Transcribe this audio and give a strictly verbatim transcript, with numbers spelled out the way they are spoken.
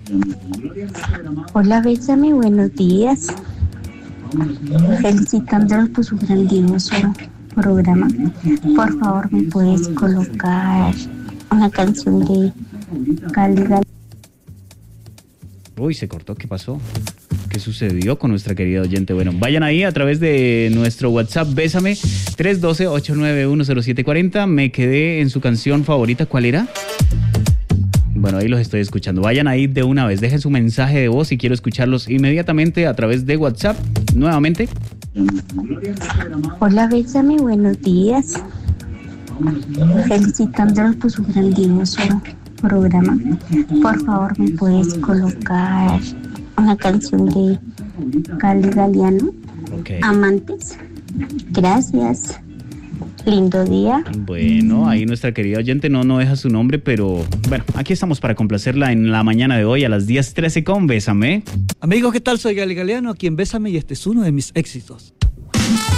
Hola, Bésame, buenos días. Felicitándolos por su grandioso programa. Por favor, ¿me puedes colocar una canción de Cali Gal? Uy, se cortó, ¿qué pasó? ¿Qué sucedió con nuestra querida oyente? Bueno, vayan ahí a través de nuestro WhatsApp, Bésame, tres uno dos, ocho nueve uno, cero siete cuatro cero. Me quedé en su canción favorita, ¿cuál era? Bueno, ahí los estoy escuchando. Vayan ahí de una vez, dejen su mensaje de voz y quiero escucharlos inmediatamente a través de WhatsApp, nuevamente. Hola, Bésame, buenos días. Felicitándolos por su grandioso programa. Por favor, ¿me puedes colocar una canción de Cali Galiano? Okay. Amantes. Gracias. Lindo día. Bueno, ahí nuestra querida oyente no, no deja su nombre, pero bueno, aquí estamos para complacerla en la mañana de hoy a las diez trece con Bésame. Amigos, ¿qué tal? Soy Gali Galeano, aquí en Bésame y este es uno de mis éxitos.